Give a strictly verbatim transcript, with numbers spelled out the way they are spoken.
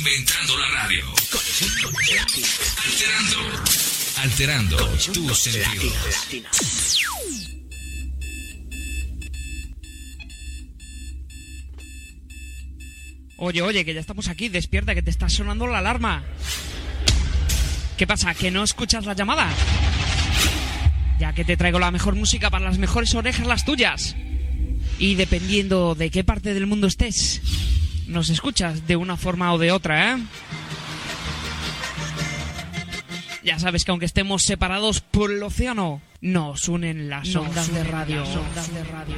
Reinventando la radio. Alterando. Alterando tus sentidos. Oye, oye, que ya estamos aquí. Despierta, que te está sonando la alarma. ¿Qué pasa? ¿Que no escuchas la llamada? Ya que te traigo la mejor música para las mejores orejas, las tuyas. Y dependiendo de qué parte del mundo estés, nos escuchas de una forma o de otra, ¿eh? Ya sabes que aunque estemos separados por el océano, nos unen las ondas de radio.